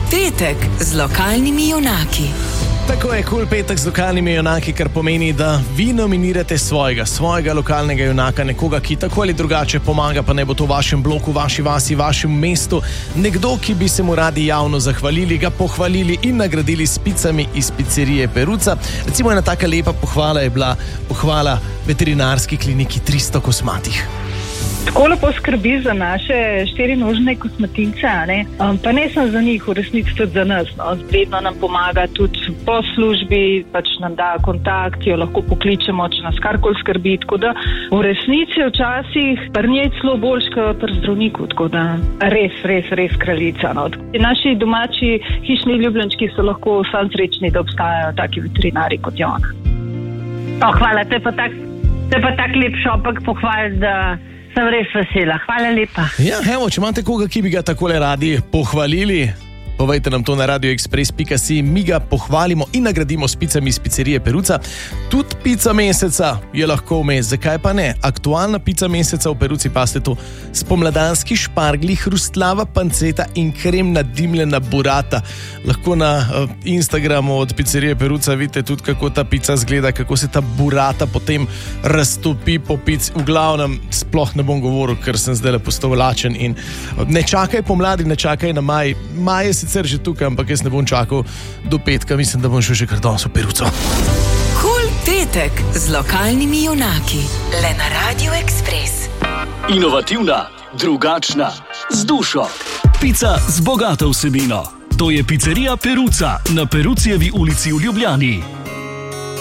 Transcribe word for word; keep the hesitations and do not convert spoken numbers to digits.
petek z lokalnimi junaki. Tako je kul petek z lokalnimi junaki, kar pomeni, da vi nominirate svojega, svojega lokalnega junaka, nekoga, ki tako ali drugače pomaga, pa ne bo to v vašem bloku, vaši vasi, vašem mestu, nekdo, ki bi se mu radi javno zahvalili, ga pohvalili in nagradili s picami iz picerije Peruca. Recimo ena taka lepa pohvala je bila pohvala veterinarski kliniki tristo kosmatih. Tako lepo skrbi za naše štirinožne kosmatince, ne? Um, pa ne samo za njih, v resnici tudi za nas. No? Vedno nam pomaga tudi po službi, pač nam da kontakt, jo lahko pokličemo, če nas karkoli skrbi. Tako da v resnici včasih pri njej celo boljš kot pri zdravniku. Tako da res, res, res kraljica. No? Naši domači hišni ljubljenčki so lahko sam srečni, da obstajajo taki veterinari kot je ona. Oh, hvala, to je pa tak, to je pa tak lep šopek pohval, da sem res vesela. Hvala lepa. Ja, evo, če imate koga, ki bi ga takole radi pohvalili, povejte nam to na radio express pika si, mi ga pohvalimo in nagradimo s picami iz picerije Peruca. Tudi pica meseca je lahko vmes, zakaj pa ne? Aktualna pica meseca v Peruci, paste to, spomladanski špargli, hrustlava panceta in kremna dimljena burata. Lahko na uh, Instagramu od picerije Peruca vidite tudi, kako ta pica zgleda, kako se ta burata potem raztopi po pici. V glavnem, sploh ne bom govoril, ker sem zdaj postal lačen in ne čakaj pomladi, ne čakaj na maj. Maj je sicer že tukaj, ampak jaz ne bom čakal do petka, mislim, da bom šel že kar danes v Peruco. Kul petek z lokalnimi junaki. Le na Radio Express. Inovativna, drugačna, z dušo. Pica z bogato vsebino. To je picerija Peruca na Perucijevi ulici v Ljubljani.